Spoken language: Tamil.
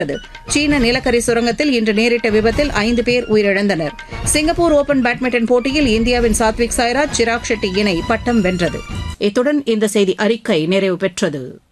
சீன நிலக்கரி சுரங்கத்தில் இன்று நேரிட்ட விபத்தில் 5 பேர் உயிரிழந்தனர். சிங்கப்பூர் ஓபன் பேட்மிண்டன் போட்டியில் இந்தியாவின் சாத்விக் சாய்ராஜ், சிராக் ஷெட்டி இணை பட்டம் வென்றது. இத்துடன் இந்த செய்தி அறிக்கை நிறைவு பெற்றது.